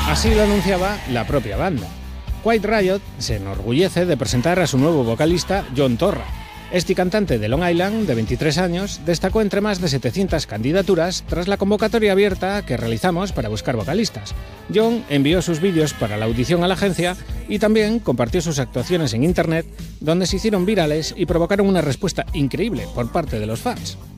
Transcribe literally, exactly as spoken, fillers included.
Así lo anunciaba la propia banda. Quiet Riot se enorgullece de presentar a su nuevo vocalista, John Torra. Este cantante de Long Island, de veintitrés años, destacó entre más de setecientas candidaturas tras la convocatoria abierta que realizamos para buscar vocalistas. John envió sus vídeos para la audición a la agencia y también compartió sus actuaciones en internet, donde se hicieron virales y provocaron una respuesta increíble por parte de los fans.